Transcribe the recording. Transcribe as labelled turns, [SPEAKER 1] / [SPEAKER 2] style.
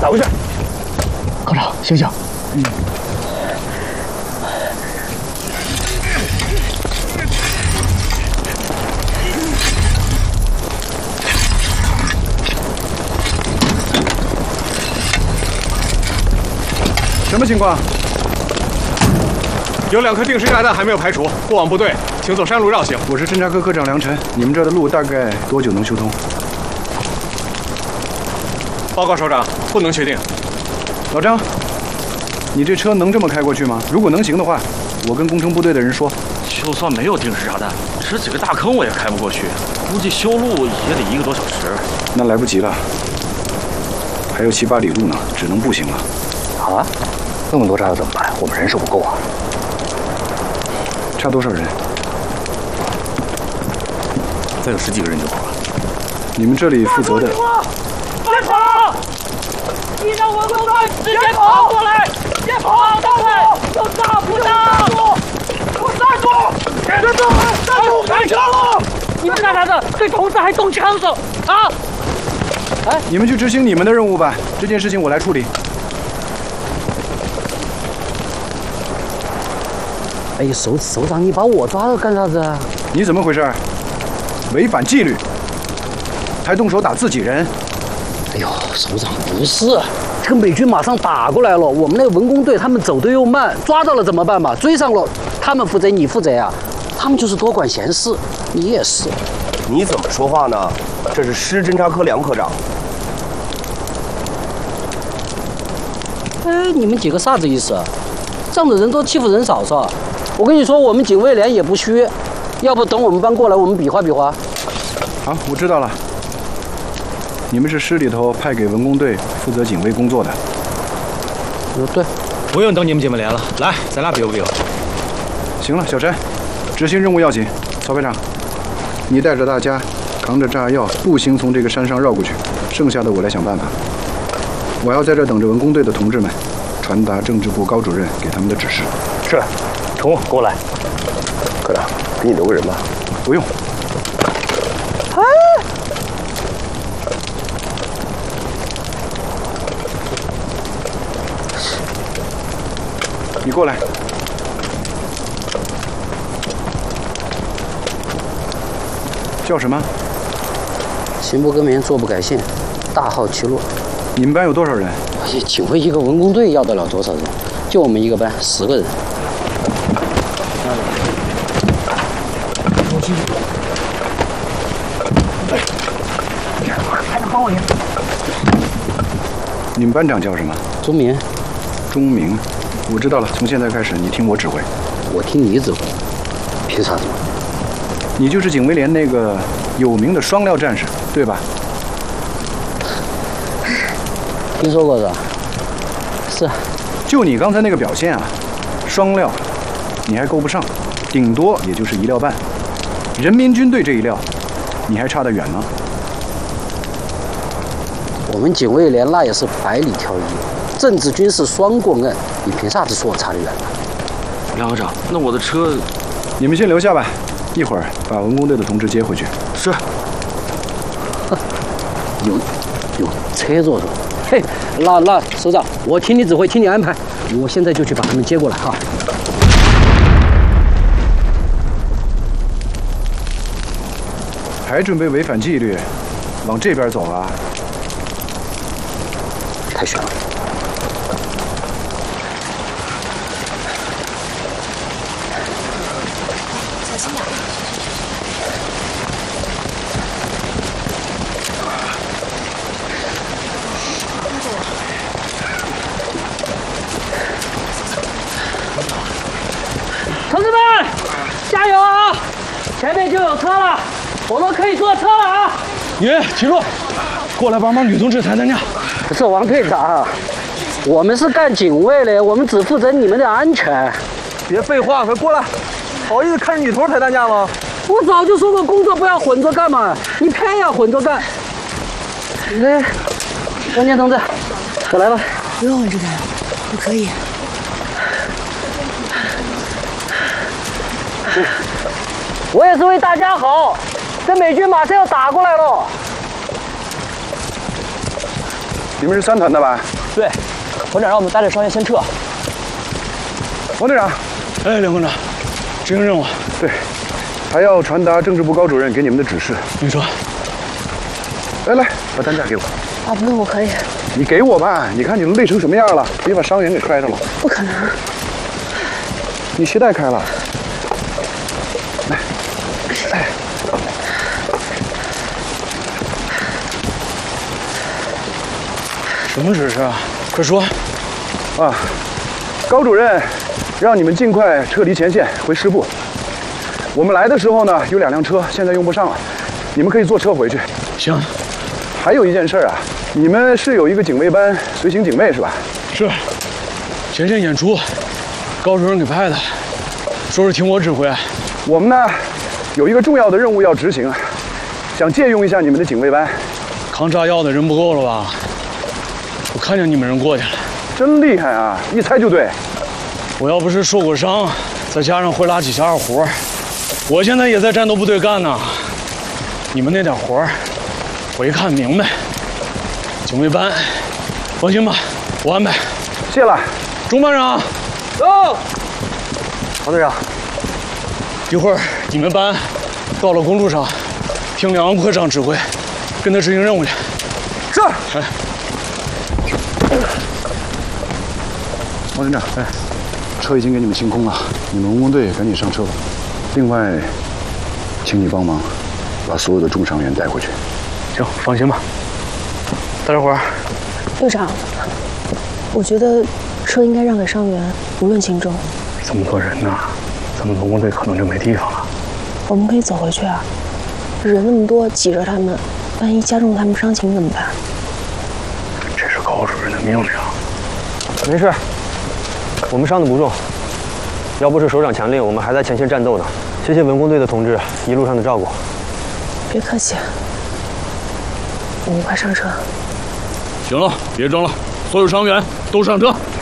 [SPEAKER 1] 打过去。科长，醒醒！
[SPEAKER 2] 什么情况？
[SPEAKER 3] 有2颗定时炸弹还没有排除，过往部队请走山路绕行。
[SPEAKER 2] 我是侦察科科长梁晨，你们这儿的路大概多久能修通？
[SPEAKER 3] 报告首长，不能确定。
[SPEAKER 2] 老张，你这车能这么开过去吗？如果能行的话，我跟工程部队的人说。
[SPEAKER 4] 就算没有定时炸弹，这几个大坑我也开不过去，估计修路也得1个多小时。
[SPEAKER 2] 那来不及了，还有7、8里路呢，只能步行了。
[SPEAKER 1] 啊，那么多炸药怎么办？我们人手不够啊。
[SPEAKER 2] 差多少人？
[SPEAKER 4] 再有10几个人就好了。
[SPEAKER 2] 你们这里负责的。
[SPEAKER 5] 别跑！你让我们直接跑过来！别跑！大队，有炸不炸？给我站住！站住！站住！开枪了！你们干啥的？对同志还动枪手啊！
[SPEAKER 2] 哎，你们去执行你们的任务吧，这件事情我来处理。
[SPEAKER 1] 哎，首长，你把我抓了干啥子啊？
[SPEAKER 2] 你怎么回事？违反纪律，还动手打自己人。
[SPEAKER 1] 哎呦，首长不是，这个美军马上打过来了，我们那个文工队他们走得又慢，抓到了怎么办嘛？追上了，他们负责你负责呀？他们就是多管闲事，你也是。
[SPEAKER 6] 你怎么说话呢？这是师侦察科梁科长。
[SPEAKER 1] 哎，你们几个啥子意思？仗着人多欺负人少是吧？我跟你说，我们警卫连也不虚，要不等我们班过来，我们比划比划。
[SPEAKER 2] 好，我知道了。你们是师里头派给文工队负责警卫工作的。
[SPEAKER 1] 对。
[SPEAKER 7] 不用等你们警卫连了，来，咱俩比划比划。
[SPEAKER 2] 行了，小陈，执行任务要紧。曹排长，你带着大家扛着炸药，步行从这个山上绕过去，剩下的我来想办法。我要在这等着文工队的同志们传达政治部高主任给他们的指示。
[SPEAKER 1] 是，宠物，跟我来。
[SPEAKER 6] 科长，给你留个人吧。
[SPEAKER 2] 不用。你过来。叫什么？
[SPEAKER 1] 行不更名，坐不改姓，大号齐洛。
[SPEAKER 2] 你们班有多少人？
[SPEAKER 1] 警卫一个文工队要得了多少人？就我们一个班10个人。
[SPEAKER 5] 排长帮我连。
[SPEAKER 2] 你们班长叫什么？
[SPEAKER 1] 钟明。
[SPEAKER 2] 钟明，我知道了。从现在开始，你听我指挥。
[SPEAKER 1] 我听你指挥。凭啥子？
[SPEAKER 2] 你就是警卫连那个有名的双料战士，对吧？
[SPEAKER 1] 听说过是吧？是。
[SPEAKER 2] 就你刚才那个表现啊，双料，你还够不上，顶多也就是1料半。人民军队这一料，你还差得远呢。
[SPEAKER 1] 我们警卫连那也是百里挑一，政治军事双过硬，你凭啥子说我差得远呢？
[SPEAKER 4] 梁科长，那我的车，
[SPEAKER 2] 你们先留下吧，一会儿把文工队的同志接回去。
[SPEAKER 4] 是。
[SPEAKER 1] 有车坐是吧？嘿，那首长，我听你指挥，听你安排，我现在就去把他们接过来哈。
[SPEAKER 2] 还准备违反纪律，往这边走啊？
[SPEAKER 1] 太悬了。
[SPEAKER 8] 小心点。
[SPEAKER 5] 同志们，加油啊！前面就有车了，我们可以坐车了啊！
[SPEAKER 7] 齐洛，过来帮忙女同志抬担架。
[SPEAKER 1] 不是王队长，我们是干警卫的，我们只负责你们的安全。
[SPEAKER 6] 别废话，快过来！好意思看着女头抬担架吗？
[SPEAKER 1] 我早就说过工作不要混着干嘛，你偏要混着干。哎，关键同志，我来吧。
[SPEAKER 8] 不用混着干，我可以。
[SPEAKER 1] 我也是为大家好，这美军马上要打过来了。
[SPEAKER 2] 你们是3团的吧？
[SPEAKER 6] 对，团长让我们带着伤员先撤。
[SPEAKER 2] 王队长，
[SPEAKER 7] 哎，梁团长，执行任务。
[SPEAKER 2] 对，还要传达政治部高主任给你们的指示。
[SPEAKER 7] 你说。
[SPEAKER 2] 来，把担架给我。
[SPEAKER 8] 啊，不用，我可以。
[SPEAKER 2] 你给我吧，你看你都累成什么样了，别把伤员给摔着了。
[SPEAKER 8] 不可能。
[SPEAKER 2] 你鞋带开了。来，哎。
[SPEAKER 7] 什么指示啊？快说！
[SPEAKER 2] 啊，高主任让你们尽快撤离前线，回师部。我们来的时候呢，有2辆车，现在用不上了，你们可以坐车回去。
[SPEAKER 7] 行。
[SPEAKER 2] 还有一件事啊，你们是有一个警卫班，随行警卫是吧？
[SPEAKER 7] 是。前线演出，高主任给派的，说是听我指挥。
[SPEAKER 2] 我们呢，有一个重要的任务要执行，想借用一下你们的警卫班。
[SPEAKER 7] 扛炸药的人不够了吧？我看见你们人过去了。
[SPEAKER 2] 真厉害啊！一猜就对。
[SPEAKER 7] 我要不是受过伤，再加上会拉几下二活，我现在也在战斗部队干呢。你们那点活，我一看明白。警卫班，放心吧，我安排。
[SPEAKER 2] 谢了，
[SPEAKER 7] 钟班长。
[SPEAKER 6] 走。王队长，
[SPEAKER 7] 一会儿你们班到了公路上，听梁科长指挥，跟他执行任务去。
[SPEAKER 2] 是。
[SPEAKER 7] 哎。
[SPEAKER 2] 王团长，哎，车已经给你们清空了，你们文工队赶紧上车吧。另外，请你帮忙把所有的重伤员带回去。
[SPEAKER 7] 行，放心吧。大家伙儿，
[SPEAKER 8] 队长，我觉得车应该让给伤员，无论轻重。
[SPEAKER 7] 这么多人呢，咱们文工队可能就没地方了。
[SPEAKER 8] 我们可以走回去啊，人那么多，挤着他们，万一加重他们伤情怎么办？
[SPEAKER 7] 这是高主任的命令。
[SPEAKER 6] 没事，我们伤的不重。要不是首长强令，我们还在前线战斗呢。谢谢文工队的同志一路上的照顾。
[SPEAKER 8] 别客气，我们快上车。
[SPEAKER 4] 行了，别争了，所有伤员都上车。